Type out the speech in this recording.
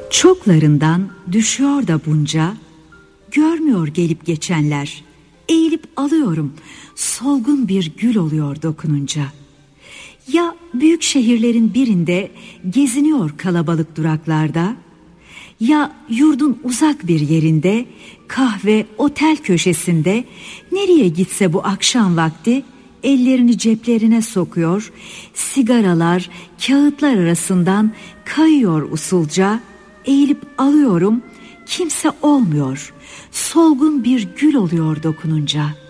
Çoklarından düşüyor da bunca, görmüyor gelip geçenler. Eğilip alıyorum, solgun bir gül oluyor dokununca. Ya büyük şehirlerin birinde geziniyor kalabalık duraklarda, ya yurdun uzak bir yerinde, kahve, otel köşesinde, nereye gitse bu akşam vakti, ellerini ceplerine sokuyor, sigaralar, kağıtlar arasından kayıyor usulca, eğilip alıyorum, kimse olmuyor, solgun bir gül oluyor dokununca.